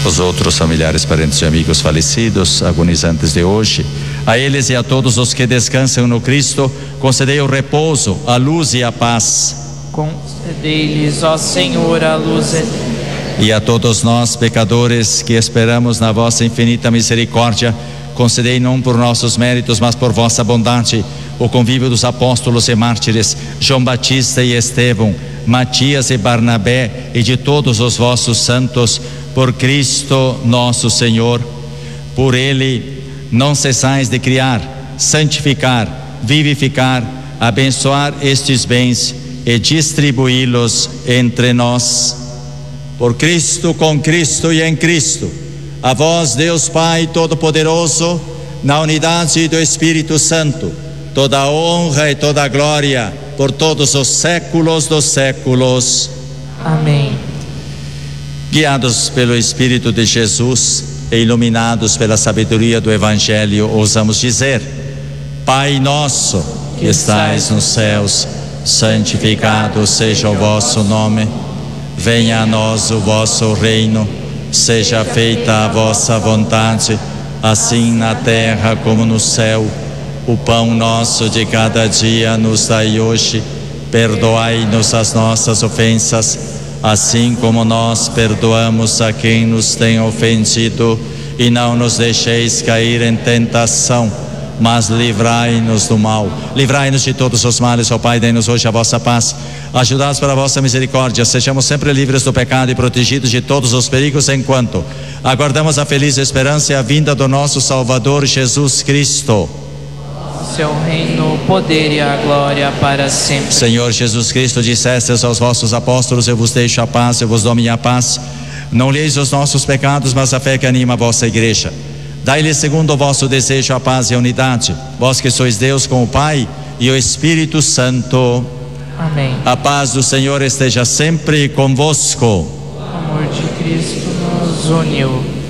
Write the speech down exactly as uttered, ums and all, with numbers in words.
os outros familiares, parentes e amigos falecidos, agonizantes de hoje. A eles e a todos os que descansam no Cristo, concedei o repouso, a luz e a paz. Concedei-lhes, ó Senhor, a luz eterna. E a todos nós, pecadores, que esperamos na vossa infinita misericórdia, concedei não por nossos méritos, mas por vossa bondade, o convívio dos apóstolos e mártires, João Batista e Estevão, Matias e Barnabé, e de todos os vossos santos, por Cristo nosso Senhor. Por Ele, não cessais de criar, santificar, vivificar, abençoar estes bens e distribuí-los entre nós. Por Cristo, com Cristo e em Cristo, a vós, Deus Pai Todo-Poderoso, na unidade do Espírito Santo, toda a honra e toda a glória por todos os séculos dos séculos. Amém. Guiados pelo Espírito de Jesus e iluminados pela sabedoria do Evangelho, ousamos dizer: Pai nosso, que estais nos céus, santificado seja o vosso nome. Venha a nós o vosso reino, seja feita a vossa vontade, assim na terra como no céu. O pão nosso de cada dia nos dai hoje. Perdoai-nos as nossas ofensas, assim como nós perdoamos a quem nos tem ofendido. E não nos deixeis cair em tentação, mas livrai-nos do mal. Livrai-nos de todos os males, ó Pai, dai-nos hoje a vossa paz. Ajudados pela vossa misericórdia, sejamos sempre livres do pecado e protegidos de todos os perigos, enquanto aguardamos a feliz esperança e a vinda do nosso Salvador Jesus Cristo. Seu reino, o poder e a glória para sempre. Senhor Jesus Cristo, dissestes aos vossos apóstolos: eu vos deixo a paz, eu vos dou minha paz. Não leis os nossos pecados, mas a fé que anima a vossa igreja. Dai-lhe segundo o vosso desejo a paz e a unidade, vós que sois Deus com o Pai e o Espírito Santo. Amém. A paz do Senhor esteja sempre convosco. O amor de Cristo nos uniu.